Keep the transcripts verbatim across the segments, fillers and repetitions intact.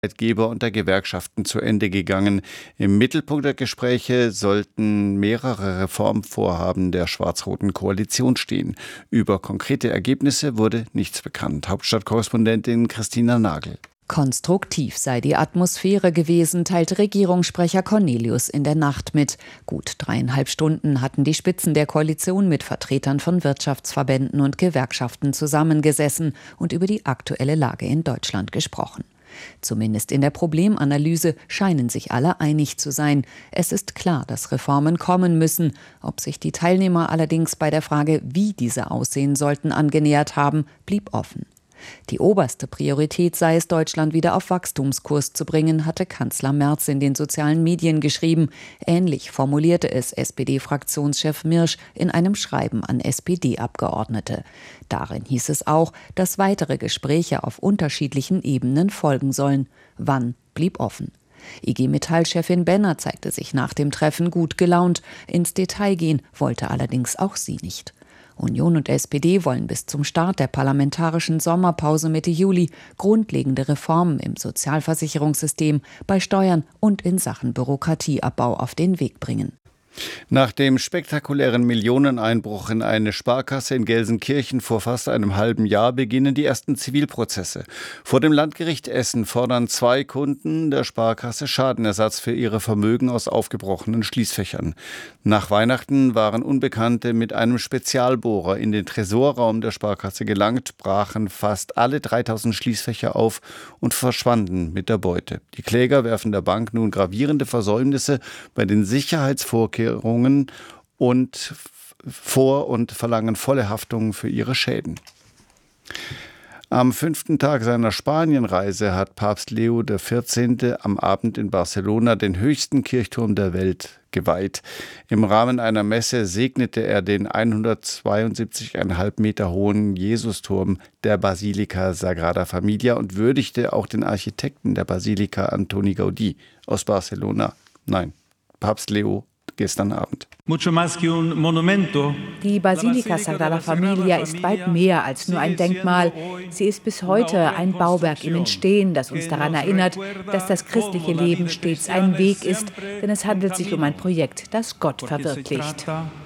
Arbeitgeber und der Gewerkschaften zu Ende gegangen. Im Mittelpunkt der Gespräche sollten mehrere Reformvorhaben der schwarz-roten Koalition stehen. Über konkrete Ergebnisse wurde nichts bekannt. Hauptstadtkorrespondentin Christina Nagel. Konstruktiv sei die Atmosphäre gewesen, teilte Regierungssprecher Cornelius in der Nacht mit. Gut dreieinhalb Stunden hatten die Spitzen der Koalition mit Vertretern von Wirtschaftsverbänden und Gewerkschaften zusammengesessen und über die aktuelle Lage in Deutschland gesprochen. Zumindest in der Problemanalyse scheinen sich alle einig zu sein. Es ist klar, dass Reformen kommen müssen. Ob sich die Teilnehmer allerdings bei der Frage, wie diese aussehen sollten, angenähert haben, blieb offen. Die oberste Priorität sei es, Deutschland wieder auf Wachstumskurs zu bringen, hatte Kanzler Merz in den sozialen Medien geschrieben. Ähnlich formulierte es S P D-Fraktionschef Mirsch in einem Schreiben an S P D-Abgeordnete. Darin hieß es auch, dass weitere Gespräche auf unterschiedlichen Ebenen folgen sollen. Wann, blieb offen. I G Metall-Chefin Benner zeigte sich nach dem Treffen gut gelaunt. Ins Detail gehen wollte allerdings auch sie nicht. Union und S P D wollen bis zum Start der parlamentarischen Sommerpause Mitte Juli grundlegende Reformen im Sozialversicherungssystem, bei Steuern und in Sachen Bürokratieabbau auf den Weg bringen. Nach dem spektakulären Millioneneinbruch in eine Sparkasse in Gelsenkirchen vor fast einem halben Jahr beginnen die ersten Zivilprozesse. Vor dem Landgericht Essen fordern zwei Kunden der Sparkasse Schadenersatz für ihre Vermögen aus aufgebrochenen Schließfächern. Nach Weihnachten waren Unbekannte mit einem Spezialbohrer in den Tresorraum der Sparkasse gelangt, brachen fast alle dreitausend Schließfächer auf und verschwanden mit der Beute. Die Kläger werfen der Bank nun gravierende Versäumnisse bei den Sicherheitsvorkehrungen und vor und verlangen volle Haftung für ihre Schäden. Am fünften Tag seiner Spanienreise hat Papst Leo der vierzehnte am Abend in Barcelona den höchsten Kirchturm der Welt geweiht. Im Rahmen einer Messe segnete er den hundertzweiundsiebzig Komma fünf Meter hohen Jesusturm der Basilika Sagrada Familia und würdigte auch den Architekten der Basilika Antoni Gaudí aus Barcelona. Nein, Papst Leo gestern Abend. Die Basilika Sagrada Familia ist weit mehr als nur ein Denkmal. Sie ist bis heute ein Bauwerk im Entstehen, das uns daran erinnert, dass das christliche Leben stets ein Weg ist, denn es handelt sich um ein Projekt, das Gott verwirklicht.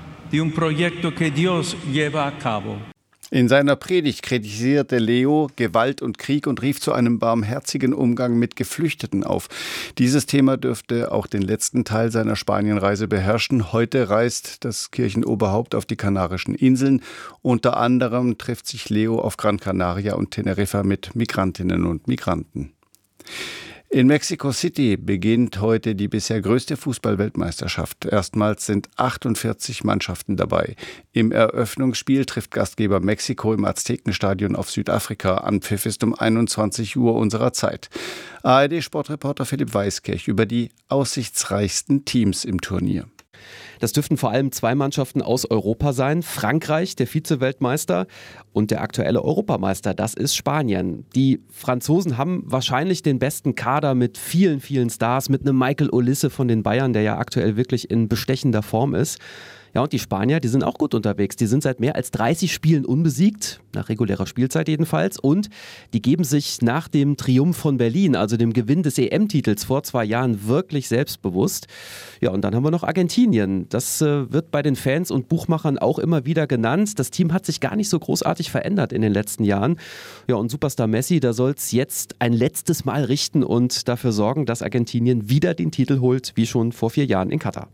In seiner Predigt kritisierte Leo Gewalt und Krieg und rief zu einem barmherzigen Umgang mit Geflüchteten auf. Dieses Thema dürfte auch den letzten Teil seiner Spanienreise beherrschen. Heute reist das Kirchenoberhaupt auf die Kanarischen Inseln. Unter anderem trifft sich Leo auf Gran Canaria und Teneriffa mit Migrantinnen und Migranten. In Mexico City beginnt heute die bisher größte Fußball-Weltmeisterschaft. Erstmals sind achtundvierzig Mannschaften dabei. Im Eröffnungsspiel trifft Gastgeber Mexiko im Aztekenstadion auf Südafrika. Anpfiff ist um einundzwanzig Uhr unserer Zeit. A R D-Sportreporter Philipp Weiskirch über die aussichtsreichsten Teams im Turnier. Das dürften vor allem zwei Mannschaften aus Europa sein. Frankreich, der Vize-Weltmeister, und der aktuelle Europameister, das ist Spanien. Die Franzosen haben wahrscheinlich den besten Kader mit vielen, vielen Stars, mit einem Michael Olise von den Bayern, der ja aktuell wirklich in bestechender Form ist. Ja, und die Spanier, die sind auch gut unterwegs. Die sind seit mehr als dreißig Spielen unbesiegt, nach regulärer Spielzeit jedenfalls. Und die geben sich nach dem Triumph von Berlin, also dem Gewinn des E M-Titels vor zwei Jahren, wirklich selbstbewusst. Ja, und dann haben wir noch Argentinien. Das äh, wird bei den Fans und Buchmachern auch immer wieder genannt. Das Team hat sich gar nicht so großartig verändert in den letzten Jahren. Ja, und Superstar Messi, da soll es jetzt ein letztes Mal richten und dafür sorgen, dass Argentinien wieder den Titel holt, wie schon vor vier Jahren in Katar.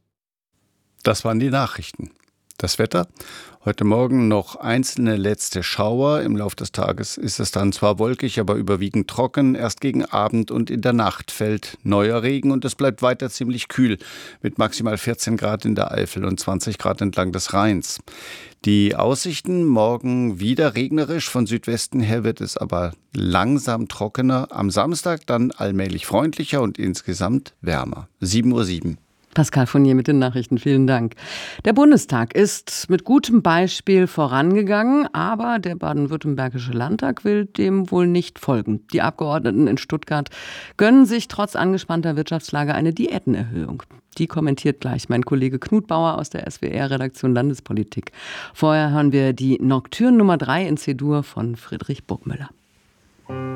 Das waren die Nachrichten. Das Wetter? Heute Morgen noch einzelne letzte Schauer. Im Laufe des Tages ist es dann zwar wolkig, aber überwiegend trocken. Erst gegen Abend und in der Nacht fällt neuer Regen und es bleibt weiter ziemlich kühl mit maximal vierzehn Grad in der Eifel und zwanzig Grad entlang des Rheins. Die Aussichten morgen wieder regnerisch. Von Südwesten her wird es aber langsam trockener. Am Samstag dann allmählich freundlicher und insgesamt wärmer. sieben Uhr sieben. Pascal Fournier mit den Nachrichten, vielen Dank. Der Bundestag ist mit gutem Beispiel vorangegangen, aber der baden-württembergische Landtag will dem wohl nicht folgen. Die Abgeordneten in Stuttgart gönnen sich trotz angespannter Wirtschaftslage eine Diätenerhöhung. Die kommentiert gleich mein Kollege Knut Bauer aus der S W R-Redaktion Landespolitik. Vorher hören wir die Nocturne Nummer drei in C-Dur von Friedrich Burgmüller.